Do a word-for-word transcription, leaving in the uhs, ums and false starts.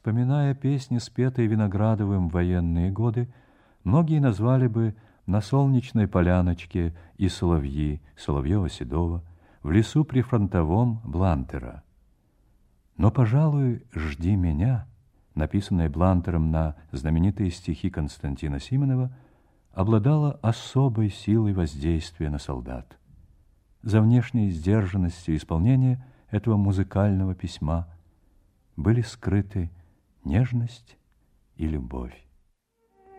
Вспоминая песни, спетые Виноградовым в военные годы, многие назвали бы «На солнечной поляночке» и «Соловьи» Соловьева-Седова, «В лесу прифронтовом» Блантера. Но, пожалуй, «Жди меня», написанная Блантером на знаменитые стихи Константина Симонова, обладала особой силой воздействия на солдат. За внешней сдержанностью исполнения этого музыкального письма были скрыты нежность и любовь.